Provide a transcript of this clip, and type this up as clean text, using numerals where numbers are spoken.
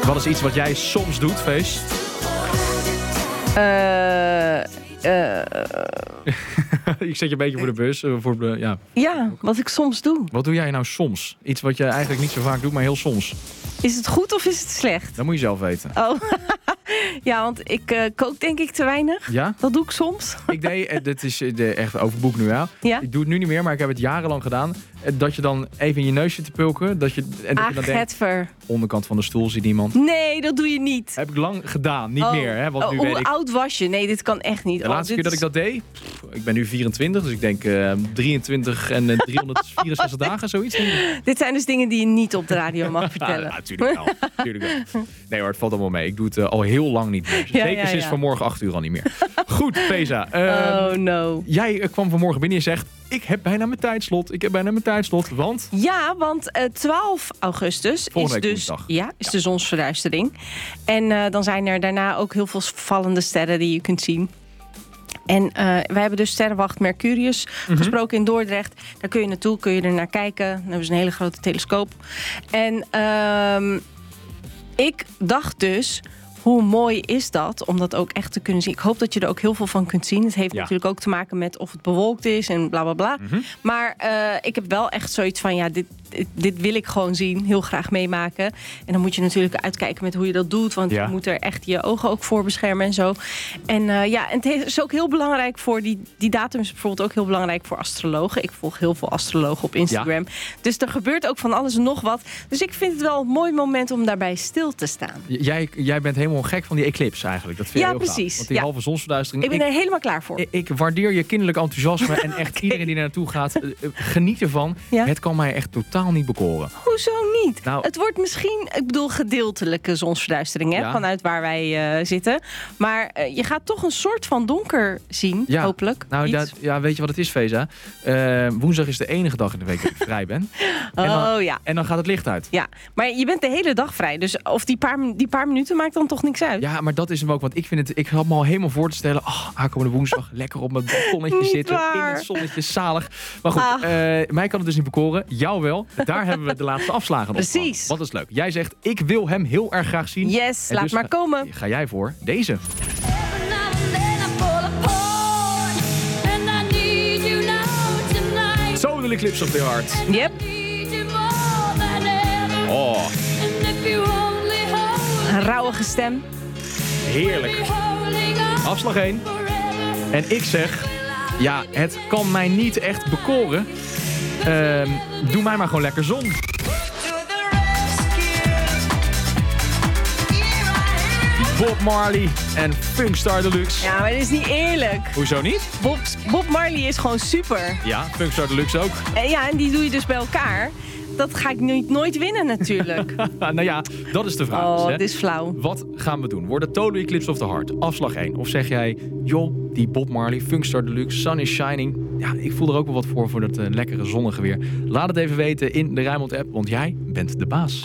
Wat is iets wat jij soms doet, Feest? Ik zet je een beetje voor de bus. Ja, wat ik soms doe. Wat doe jij nou soms? Iets wat je eigenlijk niet zo vaak doet, maar heel soms. Is het goed of is het slecht? Dat moet je zelf weten. Oh, ja, want ik kook denk ik te weinig. Ja? Dat doe ik soms. Ik deed, dit is echt overboek nu, ja. Ik doe het nu niet meer, maar ik heb het jarenlang gedaan. Dat je dan even in je neus zit te pulken. Dat je dan denkt, onderkant van de stoel ziet iemand. Nee, dat doe je niet. Heb ik lang gedaan, niet meer. Hè, want nu hoe oud was je? Nee, dit kan echt niet. De laatste keer dat ik dat deed, ik ben nu 24, dus ik denk 23 en 364 dagen, zoiets. Dit zijn dus dingen die je niet op de radio mag vertellen. Ja, natuurlijk wel. Nee hoor, het valt allemaal mee. Ik doe het al heel lang niet meer. Zeker sinds vanmorgen 8 uur al niet meer. Goed, Peza. Oh no. Jij kwam vanmorgen binnen en je zegt, ik heb bijna mijn tijdslot. Want? Ja, want 12 augustus is dus de zonsverduistering. En dan zijn er daarna ook heel veel vallende sterren die je kunt zien. En wij hebben dus sterrenwacht Mercurius gesproken in Dordrecht. Daar kun je naartoe, kun je er naar kijken. Dan hebben ze een hele grote telescoop. En ik dacht dus, hoe mooi is dat om dat ook echt te kunnen zien? Ik hoop dat je er ook heel veel van kunt zien. Het heeft natuurlijk ook te maken met of het bewolkt is en bla bla bla. Maar ik heb wel echt zoiets van, dit wil ik gewoon zien. Heel graag meemaken. En dan moet je natuurlijk uitkijken met hoe je dat doet. Want je moet er echt je ogen ook voor beschermen en zo. En het is ook heel belangrijk voor die datum is bijvoorbeeld ook heel belangrijk voor astrologen. Ik volg heel veel astrologen op Instagram. Ja. Dus er gebeurt ook van alles en nog wat. Dus ik vind het wel een mooi moment om daarbij stil te staan. Jij bent helemaal gek van die eclipse eigenlijk. Dat vind je heel precies. Gaaf. Want die halve zonsverduistering. Ik ben er helemaal klaar voor. Ik waardeer je kinderlijk enthousiasme. En echt iedereen die er naartoe gaat, geniet ervan. Ja? Het kan mij echt totaal niet bekoren. Hoezo niet? Nou, het wordt misschien, gedeeltelijke zonsverduistering, vanuit waar wij zitten. Maar je gaat toch een soort van donker zien, hopelijk. Nou, weet je wat het is, Feza? Woensdag is de enige dag in de week dat ik vrij ben. En dan gaat het licht uit. Ja, maar je bent de hele dag vrij. Dus of die paar minuten maakt dan toch niks uit. Ja, maar dat is hem ook. Want ik had me al helemaal voor te stellen. Aankomende woensdag lekker op mijn balkonnetje zitten. Waar. In het zonnetje, zalig. Maar goed, mij kan het dus niet bekoren. Jou wel. Daar hebben we de laatste afslagen op. Precies. Wat is leuk. Jij zegt, ik wil hem heel erg graag zien. Yes, laat dus maar komen. Ga jij voor deze. Total Eclipse of the Heart. Yep. Oh. Een rauwige stem. Heerlijk. Afslag 1. En ik zeg, het kan mij niet echt bekoren. Doe mij maar gewoon lekker zon. Bob Marley en Funkstar Deluxe. Ja, maar dit is niet eerlijk. Hoezo niet? Bob Marley is gewoon super. Ja, Funkstar Deluxe ook. En die doe je dus bij elkaar. Dat ga ik nooit winnen natuurlijk. Nou ja, dat is de vraag. Dit is flauw. Wat gaan we doen? Wordt het Total Eclipse of the Heart? Afslag 1. Of zeg jij, joh, die Bob Marley, Funkstar Deluxe, Sun is Shining. Ja, ik voel er ook wel wat voor dat lekkere zonnige weer. Laat het even weten in de Rijnmond app, want jij bent de baas.